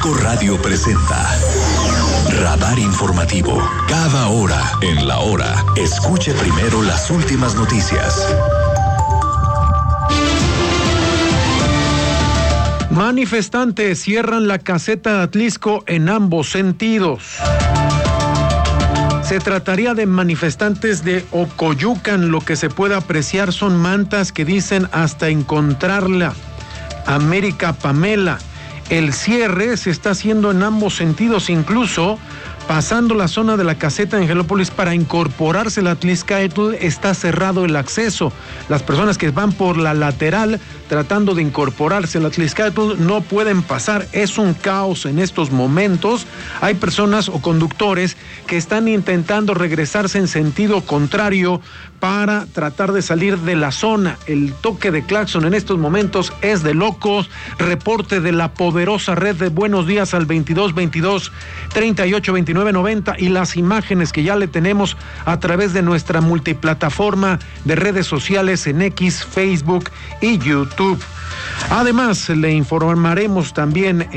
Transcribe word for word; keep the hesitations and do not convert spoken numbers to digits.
Chico Radio presenta Radar Informativo. Cada hora en la hora, escuche primero las últimas noticias. Manifestantes cierran la caseta de Atlisco en ambos sentidos. Se trataría de manifestantes de Ocoyucan. Lo que se puede apreciar son mantas que dicen hasta encontrarla. América Pamela. El cierre se está haciendo en ambos sentidos, incluso pasando la zona de la caseta de Angelópolis para incorporarse a la Atlixcáyotl está cerrado el acceso. Las personas que van por la lateral tratando de incorporarse a la Atlixcáyotl no pueden pasar. Es un caos en estos momentos. Hay personas o conductores que están intentando regresarse en sentido contrario para tratar de salir de la zona. El toque de claxon en estos momentos es de locos. Reporte de la poderosa red de Buenos Días al veintidós veintidós treinta y ocho veintinueve noventa y las imágenes que ya le tenemos a través de nuestra multiplataforma de redes sociales en X, Facebook y YouTube. Además, le informaremos también